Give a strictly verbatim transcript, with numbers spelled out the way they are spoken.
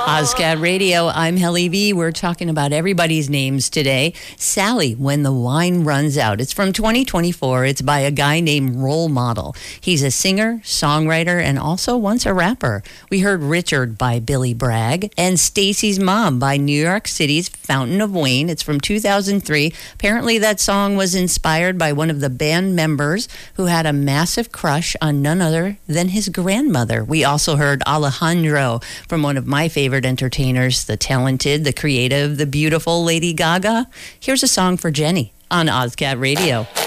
Ozcat Radio, I'm Helly V. We're talking about everybody's names today. Sally, When the Wine Runs Out. It's from twenty twenty-four. It's by a guy named Role Model. He's a singer, songwriter, and also once a rapper. We heard Richard by Billy Bragg and Stacy's Mom by New York City's Fountain of Wayne. It's from two thousand three. Apparently that song was inspired by one of the band members who had a massive crush on none other than his grandmother. We also heard Alejandro from one of my favorite entertainers, the talented, the creative, the beautiful Lady Gaga. Here's a song for Jenny on Ozcat Radio.